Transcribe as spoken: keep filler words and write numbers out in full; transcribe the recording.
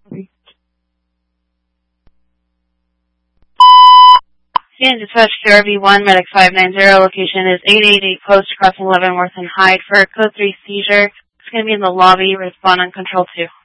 Stand dispatch to R V one, medic five nine zero, location is eight eighty-eight Post, crossing Leavenworth and Hyde for a code three seizure. It's going to be in the lobby, respond on control two.